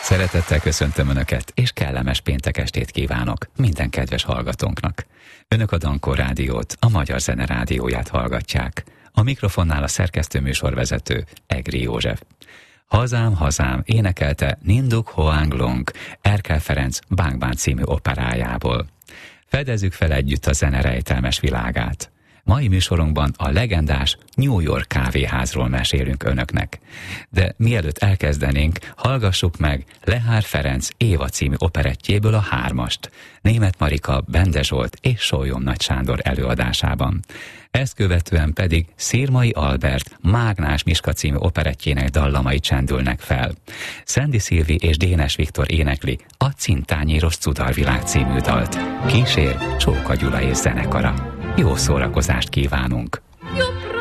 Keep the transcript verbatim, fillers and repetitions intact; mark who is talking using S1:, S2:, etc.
S1: Szeretettel köszöntöm Önöket, és kellemes péntek estét kívánok minden kedves hallgatónknak. Önök a Dankó Rádiót, a Magyar Zene Rádióját hallgatják. A mikrofonnál a szerkesztő műsorvezető, Egri József. Hazám, hazám énekelte Ninduk Hoang Long, Erkel Ferenc Bánk Bán című operájából. Fedezzük fel együtt a zene rejtelmes világát. Mai műsorunkban a legendás New York kávéházról mesélünk önöknek. De mielőtt elkezdenénk, hallgassuk meg Lehár Ferenc Éva című operettjéből a hármast, Németh Marika, Bende Zsolt és Sólyom Nagy Sándor előadásában. Ezt követően pedig Szirmai Albert Mágnás Miska című operettjének dallamai csendülnek fel. Szendi Szilvi és Dénes Viktor énekli a Cintányéros Cudarvilág című dalt. Kísér Csóka Gyula és zenekara. Jó szórakozást kívánunk!